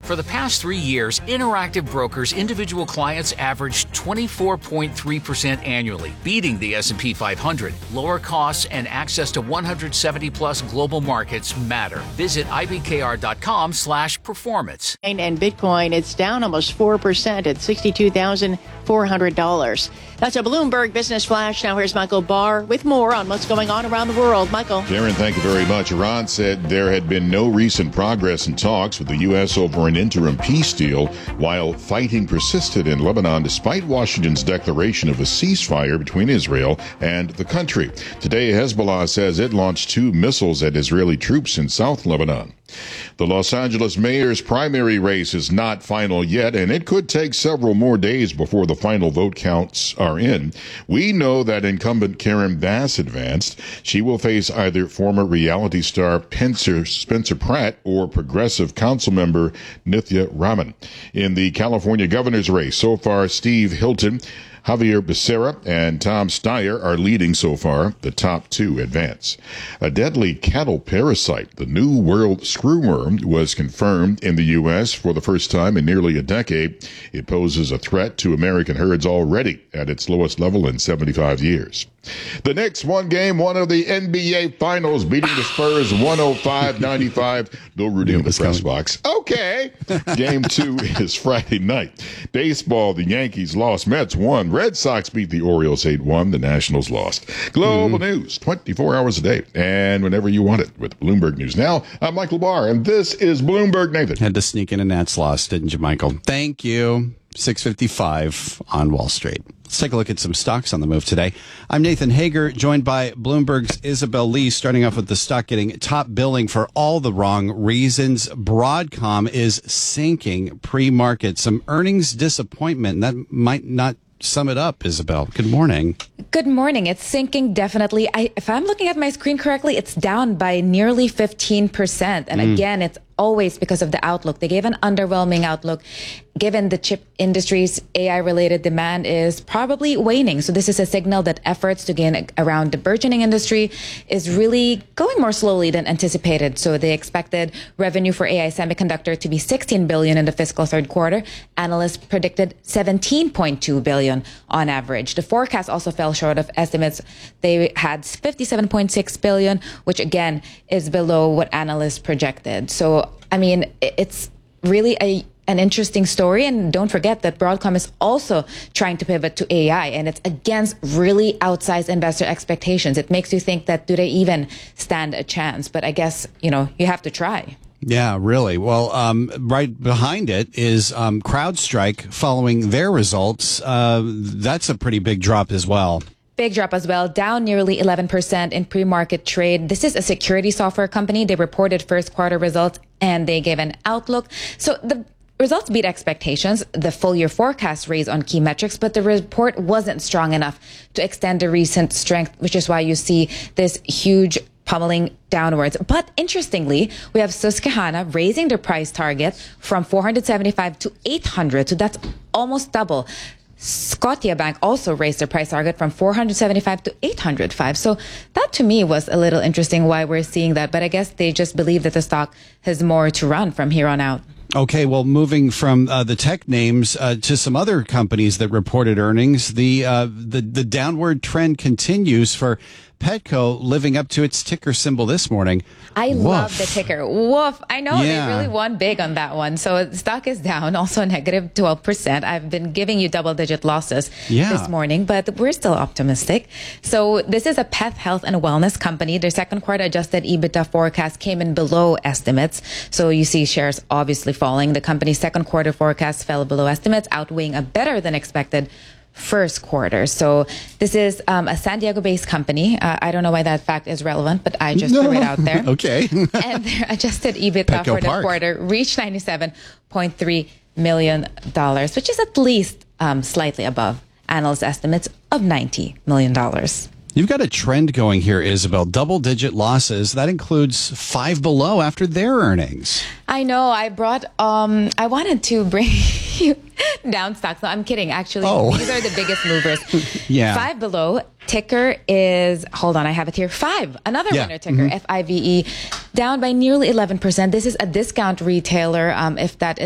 For the past 3 years, Interactive Brokers individual clients averaged 24.3% annually, beating the S&P 500. Lower costs and access to 170-plus global markets matter. Visit ibkr.com/performance. And Bitcoin, it's down almost 4% at $62,400. That's a Bloomberg Business Flash. Now here's Michael Barr with more on what's going on around the world. Michael. Darren, thank you very much. Iran said there had been no recent progress in talks with the U.S. over an interim peace deal, while fighting persisted in Lebanon despite Washington's declaration of a ceasefire between Israel and the country. Today, Hezbollah says it launched 2 missiles at Israeli troops in South Lebanon. The Los Angeles mayor's primary race is not final yet, and it could take several more days before the final vote counts are in. We know that incumbent Karen Bass advanced. She will face either former reality star Spencer Pratt or progressive council member Nithya Raman. In the California governor's race, so far, Steve Hilton, Javier Becerra, and Tom Steyer are leading so far. The top 2 advance. A deadly cattle parasite, the New World screwworm, was confirmed in the U.S. for the first time in nearly a decade. It poses a threat to American herds already at its lowest level in 75 years. The Knicks won Game 1 of the NBA Finals, beating the Spurs 105-95. No rooting in the press box. Okay. Game 2 is Friday night. Baseball, the Yankees lost. Mets won. Red Sox beat the Orioles 8-1. The Nationals lost. Global news, 24 hours a day, and whenever you want it with Bloomberg News. Now, I'm Michael Barr, and this is Bloomberg Nathan. Had to sneak in a Nats loss, didn't you, Michael? Thank you. 6:55 on Wall Street. Let's take a look at some stocks on the move today. I'm Nathan Hager, joined by Bloomberg's Isabel Lee, starting off with the stock getting top billing for all the wrong reasons. Broadcom is sinking pre-market. Some earnings disappointment. That might not sum it up, Isabel. Good morning. Good morning. It's sinking, definitely. If I'm looking at my screen correctly, it's down by nearly 15%. And again, it's always because of the outlook. They gave an underwhelming outlook, given the chip industry's AI-related demand is probably waning. So this is a signal that efforts to gain around the burgeoning industry is really going more slowly than anticipated. So they expected revenue for AI semiconductor to be $16 billion in the fiscal third quarter. Analysts predicted $17.2 billion on average. The forecast also fell short of estimates. They had $57.6 billion, which again is below what analysts projected. So I mean, it's really an interesting story. And don't forget that Broadcom is also trying to pivot to AI, and it's against really outsized investor expectations. It makes you think that do they even stand a chance? But I guess, you have to try. Yeah, really. Well, right behind it is CrowdStrike following their results. That's a pretty big drop as well. Big drop as well, down nearly 11% in pre-market trade. This is a security software company. They reported first quarter results and they gave an outlook. So the results beat expectations. The full year forecast raised on key metrics, but the report wasn't strong enough to extend the recent strength, which is why you see this huge pummeling downwards. But interestingly, we have Susquehanna raising their price target from 475 to 800. So that's almost double. Scotiabank also raised their price target from 475 to 805. So that to me was a little interesting why we're seeing that. But I guess they just believe that the stock has more to run from here on out. Okay, well, moving from the tech names to some other companies that reported earnings, the downward trend continues for Petco, living up to its ticker symbol this morning. I love the ticker. Woof. I know they really won big on that one. So the stock is down, also negative 12%. I've been giving you double-digit losses this morning, but we're still optimistic. So this is a pet health and wellness company. Their second quarter adjusted EBITDA forecast came in below estimates. So you see shares obviously falling. The company's second quarter forecast fell below estimates, outweighing a better than expected first quarter. So this is a San Diego-based company. I don't know why that fact is relevant, but I just threw it out there. Okay. And their adjusted EBITDA for the quarter reached $97.3 million, which is at least slightly above analyst estimates of $90 million. You've got a trend going here, Isabel. Double-digit losses. That includes Five Below after their earnings. I know. I wanted to bring you down stocks. No, I'm kidding. Actually, these are the biggest movers. Five Below. Ticker is, hold on, I have it here. Another winner ticker, FIVE, down by nearly 11%. This is a discount retailer. If that